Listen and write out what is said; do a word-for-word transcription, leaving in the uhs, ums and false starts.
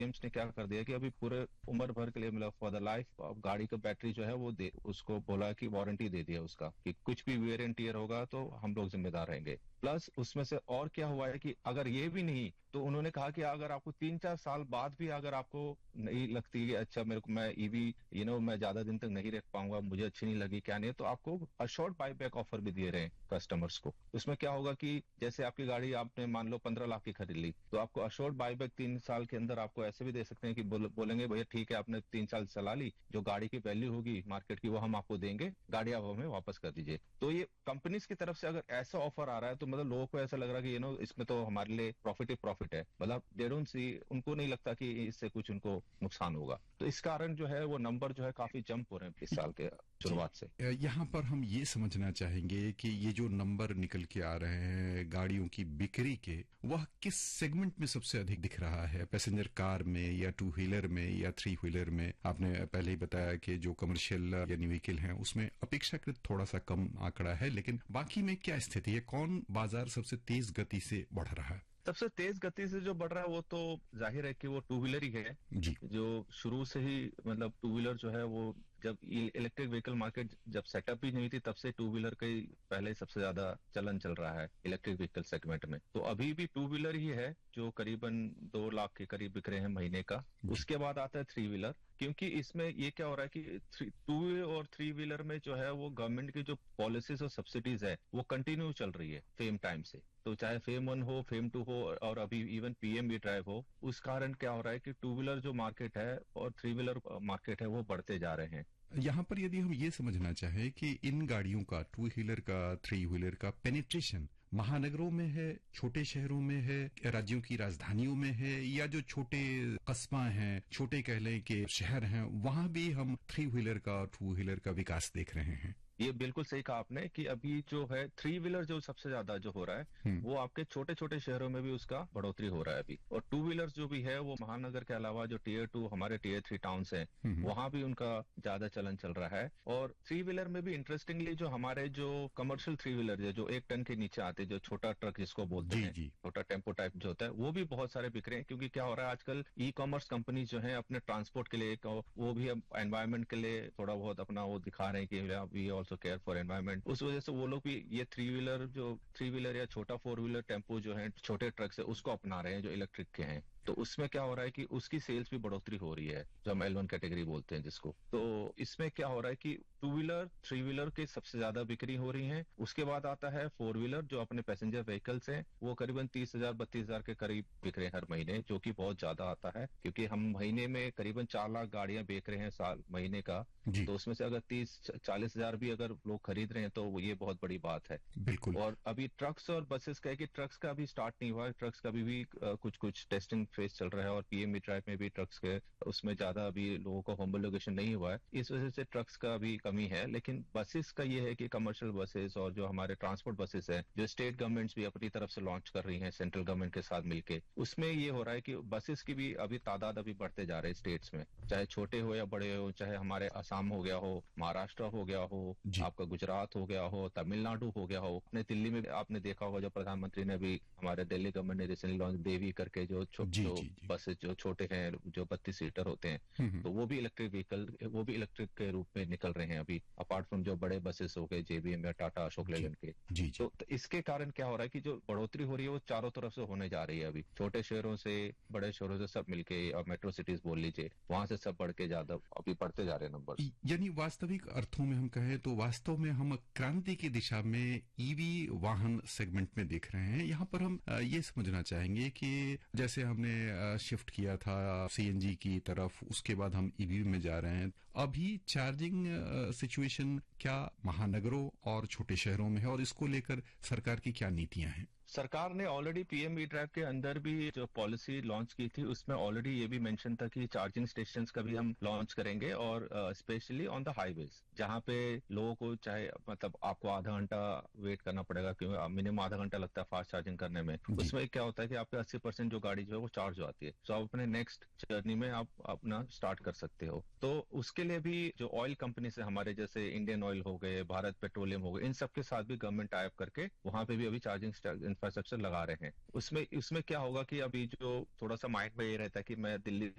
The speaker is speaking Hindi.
ने क्या कर दिया कि अभी पूरे उम्र भर के लिए मतलब फॉर द लाइफ गाड़ी का बैटरी जो है वो दे उसको बोला कि वारंटी दे दिया उसका कि कुछ भी वेयर एंड टियर होगा तो हम लोग जिम्मेदार रहेंगे। प्लस उसमें से और क्या हुआ है कि अगर ये भी नहीं तो उन्होंने कहा कि अगर आपको तीन चार साल बाद भी अगर आपको नहीं लगती कि अच्छा मेरे को मैं ईवी यू नो मैं ज्यादा दिन तक नहीं रख पाऊंगा, मुझे अच्छी नहीं लगी क्या नहीं, तो आपको अशोर्ड बाई बैक ऑफर भी दे रहे हैं कस्टमर्स को। उसमें क्या होगा कि जैसे आपकी गाड़ी आपने मान लो पंद्रह लाख की खरीद ली तो आपको अशोर्ड बाई बैक तीन साल के अंदर आपको ऐसे भी दे सकते हैं कि बोल, बोलेंगे भैया ठीक है आपने तीन साल चला ली, जो गाड़ी की वैल्यू होगी मार्केट की वो हम आपको देंगे, गाड़ी आप हमें वापस कर दीजिए। तो ये कंपनीज की तरफ से अगर ऐसा ऑफर आ रहा है तो मतलब लोगों को ऐसा लग रहा है कि यू नो इसमें तो हमारे लिए प्रॉफिट ही प्रॉफिट है, मतलब दे डोंट सी, उनको नहीं लगता कि इससे कुछ उनको नुकसान होगा। तो इस कारण जो है वो नंबर जो है काफी जंप हो रहे हैं इस साल के शुरुआत से। यहाँ पर हम ये समझना चाहेंगे कि ये जो नंबर निकल के आ रहे हैं गाड़ियों की बिक्री के, वह किस सेगमेंट में सबसे अधिक दिख रहा है? पैसेंजर कार में या टू व्हीलर में या थ्री व्हीलर में? आपने पहले ही बताया कि जो कमर्शियल यानी व्हीकल हैं उसमें अपेक्षाकृत थोड़ा सा कम आंकड़ा है, लेकिन बाकी में क्या स्थिति है? कौन बाजार सबसे तेज गति से बढ़ रहा है? सबसे तेज गति से जो बढ़ रहा है वो तो जाहिर है कि वो टू व्हीलर ही है जी। जो शुरू से ही मतलब टू व्हीलर जो है वो जब इलेक्ट्रिक व्हीकल मार्केट जब सेटअप ही नहीं थी तब से टू व्हीलर का ही पहले सबसे ज्यादा चलन चल रहा है इलेक्ट्रिक व्हीकल सेगमेंट में। तो अभी भी टू व्हीलर ही है जो करीबन दो लाख के करीब बिक रहे हैं महीने का। उसके बाद आता है थ्री व्हीलर, क्योंकि इसमें ये क्या हो रहा है कि टू और थ्री व्हीलर में जो है वो गवर्नमेंट की जो पॉलिसीज और सब्सिडीज है वो कंटिन्यू चल रही है सेम टाइम से। तो चाहे फेम वन हो, फेम टू हो और अभी इवन पीएम भी ड्राइव हो, उस कारण क्या हो रहा है कि टू व्हीलर जो मार्केट है और थ्री व्हीलर मार्केट है वो बढ़ते जा रहे हैं। यहाँ पर यदि हम ये समझना चाहें कि इन गाड़ियों का, टू व्हीलर का, थ्री व्हीलर का पेनिट्रेशन महानगरों में है, छोटे शहरों में है, राज्यों की राजधानियों में है, या जो छोटे कस्बा हैं, छोटे कह लें कि शहर हैं, वहां भी हम थ्री व्हीलर का, टू व्हीलर का विकास देख रहे हैं? ये बिल्कुल सही कहा आपने कि अभी जो है थ्री व्हीलर जो सबसे ज्यादा जो हो रहा है वो आपके छोटे छोटे शहरों में भी उसका बढ़ोतरी हो रहा है अभी। और टू व्हीलर्स जो भी है वो महानगर के अलावा जो टीयर टू हमारे टीयर थ्री टाउन्स हैं वहां भी उनका ज्यादा चलन चल रहा है। और थ्री व्हीलर में भी इंटरेस्टिंगली जो हमारे जो कमर्शियल थ्री व्हीलर है जो एक टन के नीचे आते हैं, जो छोटा ट्रक जिसको बोलते हैं, छोटा टेम्पो टाइप जो होता है, वो भी बहुत सारे बिक रहे हैं। क्योंकि क्या हो रहा है आजकल ई कॉमर्स कंपनी जो है अपने ट्रांसपोर्ट के लिए वो भी अब एनवायरमेंट के लिए थोड़ा बहुत अपना वो दिखा रहे हैं कि we also care for environment. उस वजह से वो लोग भी ये थ्री व्हीलर जो थ्री व्हीलर या छोटा फोर व्हीलर टेम्पो जो है छोटे ट्रक से उसको अपना रहे हैं जो इलेक्ट्रिक के हैं। तो उसमें क्या हो रहा है कि उसकी सेल्स भी बढ़ोतरी हो रही है जो हम एल वन कैटेगरी बोलते हैं जिसको। तो इसमें क्या हो रहा है कि टू व्हीलर थ्री व्हीलर के सबसे ज्यादा बिक्री हो रही है। उसके बाद आता है फोर व्हीलर जो अपने पैसेंजर व्हीकल्स हैं, वो करीबन तीस हजार बत्तीस हजार के करीब बिक रहे हैं हर महीने, जो कि बहुत ज्यादा आता है क्योंकि हम महीने में करीबन चार लाख गाड़ियां बेच रहे हैं साल महीने का। तो उसमें से अगर तीस चालीस हजार भी अगर लोग खरीद रहे हैं तो ये बहुत बड़ी बात है। बिल्कुल। और अभी ट्रक्स और बसेस का है कि ट्रक्स का अभी स्टार्ट नहीं हुआ है, ट्रक्स का भी, भी कुछ कुछ टेस्टिंग फेज चल रहा है और पीएम ड्राइव में भी ट्रक्स के उसमें ज्यादा अभी लोगों का होमोलोगेशन नहीं हुआ है, इस वजह से ट्रक्स का भी कमी है। लेकिन बसेस का ये है कि कमर्शियल बसेस और जो हमारे ट्रांसपोर्ट बसेस है जो स्टेट गवर्नमेंट्स भी अपनी तरफ से लॉन्च कर रही हैं सेंट्रल गवर्नमेंट के साथ मिलकर, उसमें ये हो रहा है कि बसेस की भी अभी तादाद अभी बढ़ते जा रहे हैं स्टेट्स में, चाहे छोटे हो या बड़े हो, चाहे हमारे असम हो गया हो, महाराष्ट्र हो गया हो, आपका गुजरात हो गया हो, तमिलनाडु हो गया हो। अपने दिल्ली में आपने देखा होगा जो प्रधानमंत्री ने भी हमारे दिल्ली गवर्नमेंट ने रिसेंटली लॉन्च देवी करके जो बसेस जो छोटे हैं जो बत्तीस सीटर होते हैं, तो वो भी इलेक्ट्रिक व्हीकल वो भी इलेक्ट्रिक के रूप में निकल रहे हैं अभी, अपार्ट फ्रॉम जो बड़े बसेस हो गए जेबीएम या टाटा अशोक लेलैंड के। जी, जी। तो, तो इसके कारण क्या हो रहा है कि जो बढ़ोतरी हो रही है वो चारों तरफ से होने जा रही है अभी, छोटे शहरों से बड़े शहरों से सब मिलके और मेट्रो सिटीज बोल लीजिए, वहां से सब बढ़ के ज्यादा अभी बढ़ते जा रहे हैं नंबर। यानी वास्तविक अर्थों में हम कहें तो वास्तव में हम क्रांति की दिशा में ईवी वाहन सेगमेंट में देख रहे हैं। यहाँ पर हम ये समझना चाहेंगे कि जैसे हमने शिफ्ट किया था सीएनजी की तरफ, उसके बाद हम ईवी में जा रहे हैं, अभी चार्जिंग सिचुएशन क्या महानगरों और छोटे शहरों में है और इसको लेकर सरकार की क्या नीतियां हैं? सरकार ने ऑलरेडी पीएम ई ड्राइव के अंदर भी जो पॉलिसी लॉन्च की थी उसमें ऑलरेडी ये भी मेंशन था कि चार्जिंग स्टेशंस का भी हम लॉन्च करेंगे और स्पेशली ऑन द हाईवेज जहां पे लोगों को चाहे मतलब आपको आधा घंटा वेट करना पड़ेगा क्योंकि मिनिमम आधा घंटा लगता है फास्ट चार्जिंग करने में। उसमें क्या होता है कि आपके अस्सी परसेंट जो गाड़ी जो है वो चार्ज हो जाती है, तो आप अपने नेक्स्ट जर्नी में आप अपना स्टार्ट कर सकते हो। तो उसके लिए भी जो ऑयल कंपनी से हमारे जैसे इंडियन ऑयल हो गए, भारत पेट्रोलियम हो गए, इन सबके साथ भी गवर्नमेंट टाइप करके वहां पे भी अभी चार्जिंग इंफ्रास्ट्रक्चर लगा रहे हैं। उसमें उसमें क्या होगा कि अभी जो थोड़ा सा माइंड में ये रहता है कि मैं दिल्ली